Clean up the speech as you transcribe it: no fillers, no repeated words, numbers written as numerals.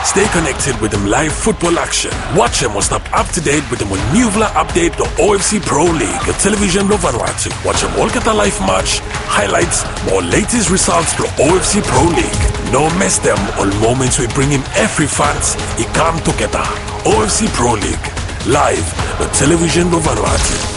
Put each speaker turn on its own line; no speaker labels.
Stay connected with them live football action. Watch them or stop up to date with them on Nuvla Update the OFC Pro League. The television lo Vanuatu. Watch them all get a live match, highlights, more latest results to OFC Pro League. No miss them all moments we bring him every fans. He come together. OFC Pro League. Live the television lo Vanuatu.